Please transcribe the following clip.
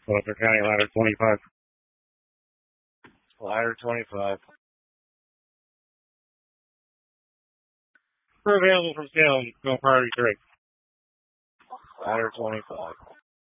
Westchester County, ladder 25. Ladder 25. We're available from Salem, no priority 3. Ladder 25.